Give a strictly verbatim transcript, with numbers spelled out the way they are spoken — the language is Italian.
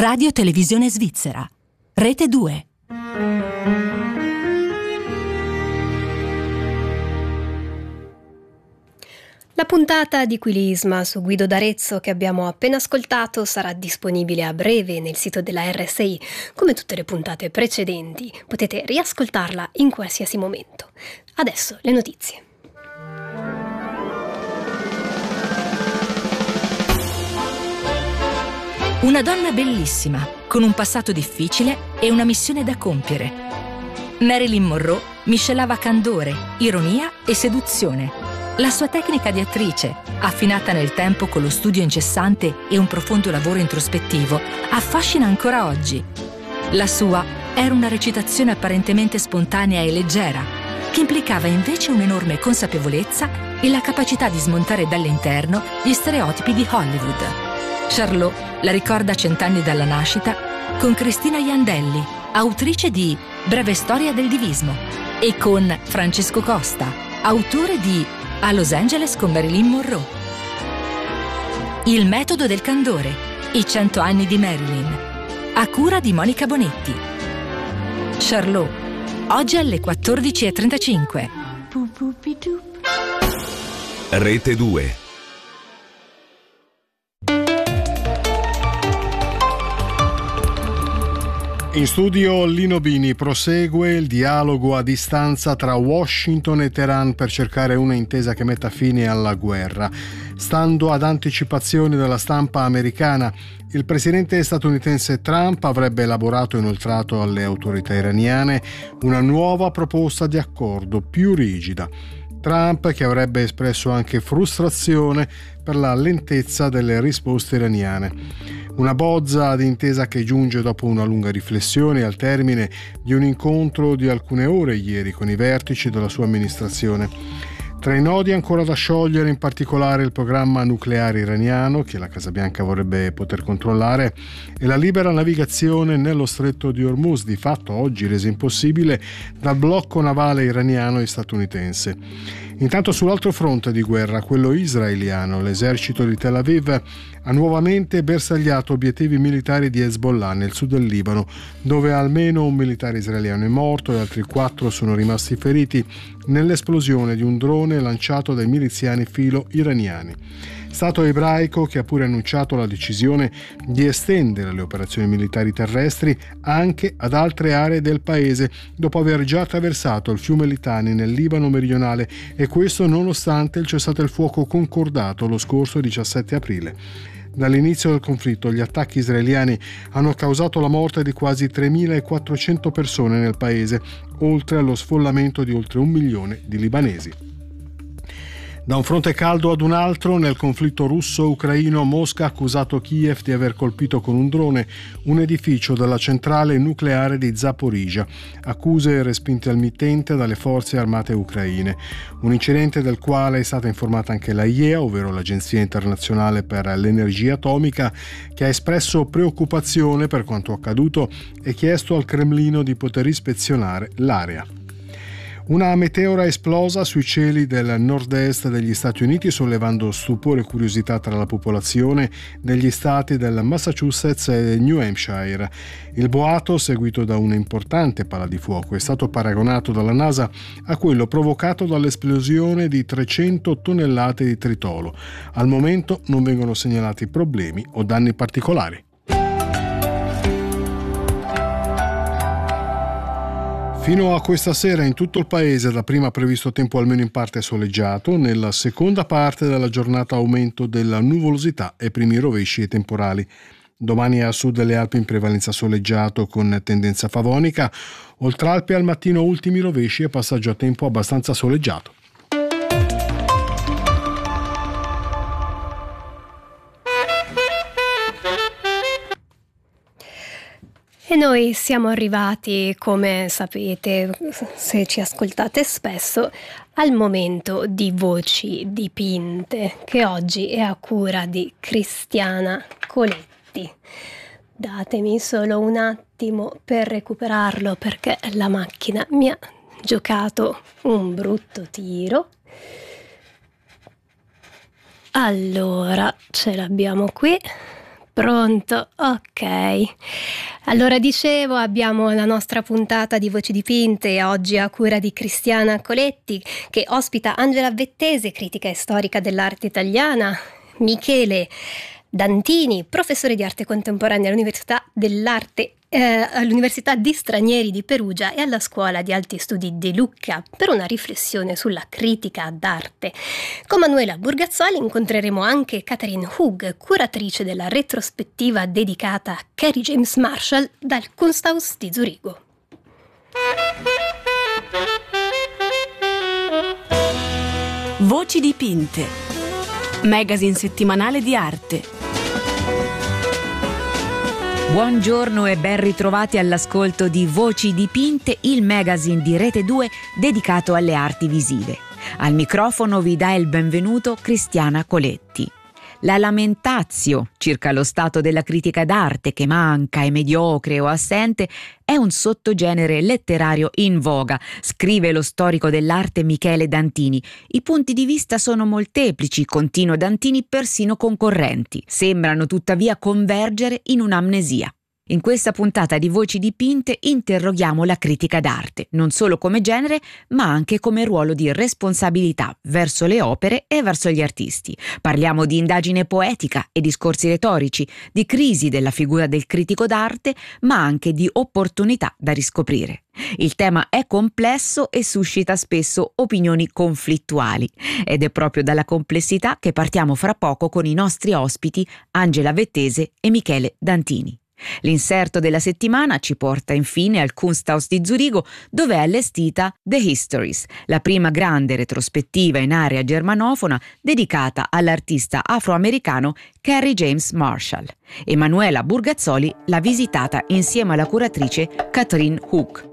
Radio Televisione Svizzera. Rete due. La puntata di Quilisma su Guido d'Arezzo che abbiamo appena ascoltato sarà disponibile a breve nel sito della R S I. Come tutte le puntate precedenti, potete riascoltarla in qualsiasi momento. Adesso le notizie. Una donna bellissima, con un passato difficile e una missione da compiere. Marilyn Monroe miscelava candore, ironia e seduzione. La sua tecnica di attrice, affinata nel tempo con lo studio incessante e un profondo lavoro introspettivo, affascina ancora oggi. La sua era una recitazione apparentemente spontanea e leggera, che implicava invece un'enorme consapevolezza e la capacità di smontare dall'interno gli stereotipi di Hollywood. Charlot la ricorda cent'anni dalla nascita con Cristina Iandelli, autrice di Breve storia del divismo, e con Francesco Costa, autore di A Los Angeles con Marilyn Monroe. Il metodo del candore, i cento anni di Marilyn, a cura di Monica Bonetti. Charlot, oggi alle quattordici e trentacinque. Rete due. In studio Lino Bini. Prosegue il dialogo a distanza tra Washington e Teheran per cercare una intesa che metta fine alla guerra. Stando ad anticipazioni della stampa americana, il presidente statunitense Trump avrebbe elaborato e inoltrato alle autorità iraniane una nuova proposta di accordo più rigida. Trump, che avrebbe espresso anche frustrazione per la lentezza delle risposte iraniane. Una bozza di intesa che giunge dopo una lunga riflessione al termine di un incontro di alcune ore ieri con i vertici della sua amministrazione. Tra i nodi ancora da sciogliere, in particolare il programma nucleare iraniano, che la Casa Bianca vorrebbe poter controllare, e la libera navigazione nello stretto di Hormuz, di fatto oggi resa impossibile dal blocco navale iraniano e statunitense. Intanto sull'altro fronte di guerra, quello israeliano, l'esercito di Tel Aviv ha nuovamente bersagliato obiettivi militari di Hezbollah nel sud del Libano, dove almeno un militare israeliano è morto e altri quattro sono rimasti feriti nell'esplosione di un drone lanciato dai miliziani filo-iraniani. Stato ebraico che ha pure annunciato la decisione di estendere le operazioni militari terrestri anche ad altre aree del paese, dopo aver già attraversato il fiume Litani nel Libano meridionale, e questo nonostante il cessate il fuoco concordato lo scorso diciassette aprile. Dall'inizio del conflitto gli attacchi israeliani hanno causato la morte di quasi tremilaquattrocento persone nel paese, oltre allo sfollamento di oltre un milione di libanesi. Da un fronte caldo ad un altro, nel conflitto russo-ucraino, Mosca ha accusato Kiev di aver colpito con un drone un edificio della centrale nucleare di Zaporizhzhia, accuse respinte al mittente dalle forze armate ucraine. Un incidente del quale è stata informata anche l'A I E A, ovvero l'Agenzia Internazionale per l'Energia Atomica, che ha espresso preoccupazione per quanto accaduto e chiesto al Cremlino di poter ispezionare l'area. Una meteora esplosa sui cieli del nord-est degli Stati Uniti, sollevando stupore e curiosità tra la popolazione degli stati del Massachusetts e New Hampshire. Il boato, seguito da un'importante palla di fuoco, è stato paragonato dalla NASA a quello provocato dall'esplosione di trecento tonnellate di tritolo. Al momento non vengono segnalati problemi o danni particolari. Fino a questa sera in tutto il paese dapprima previsto tempo almeno in parte soleggiato, nella seconda parte della giornata aumento della nuvolosità e primi rovesci e temporali. Domani a sud delle Alpi in prevalenza soleggiato con tendenza favonica, oltre Alpi al mattino ultimi rovesci e passaggio a tempo abbastanza soleggiato. E noi siamo arrivati, come sapete, se ci ascoltate spesso, al momento di Voci dipinte, che oggi è a cura di Cristiana Coletti. Datemi solo un attimo per recuperarlo, perché la macchina mi ha giocato un brutto tiro. Allora, ce l'abbiamo qui. Pronto, ok. Allora dicevo, abbiamo la nostra puntata di Voci Dipinte, oggi a cura di Cristiana Coletti, che ospita Angela Vettese, critica e storica dell'arte italiana, Michele Dantini, professore di arte contemporanea all'Università dell'Arte eh, all'Università di Stranieri di Perugia e alla Scuola di Alti Studi di Lucca, per una riflessione sulla critica d'arte. Con Manuela Burgazzoli incontreremo anche Catherine Hug, curatrice della retrospettiva dedicata a Kerry James Marshall dal Kunsthaus di Zurigo. Voci Dipinte, magazine settimanale di arte. Buongiorno e ben ritrovati all'ascolto di Voci Dipinte, il magazine di Rete due dedicato alle arti visive. Al microfono vi dà il benvenuto Cristiana Coletti. La lamentatio circa lo stato della critica d'arte che manca, è mediocre o assente, è un sottogenere letterario in voga, scrive lo storico dell'arte Michele Dantini. I punti di vista sono molteplici, continua Dantini, persino concorrenti. Sembrano tuttavia convergere in un'amnesia. In questa puntata di Voci Dipinte interroghiamo la critica d'arte, non solo come genere, ma anche come ruolo di responsabilità verso le opere e verso gli artisti. Parliamo di indagine poetica e discorsi retorici, di crisi della figura del critico d'arte, ma anche di opportunità da riscoprire. Il tema è complesso e suscita spesso opinioni conflittuali, ed è proprio dalla complessità che partiamo fra poco con i nostri ospiti Angela Vettese e Michele Dantini. L'inserto della settimana ci porta infine al Kunsthaus di Zurigo, dove è allestita The Histories, la prima grande retrospettiva in area germanofona dedicata all'artista afroamericano Kerry James Marshall. Emanuela Burgazzoli l'ha visitata insieme alla curatrice Catherine Hug.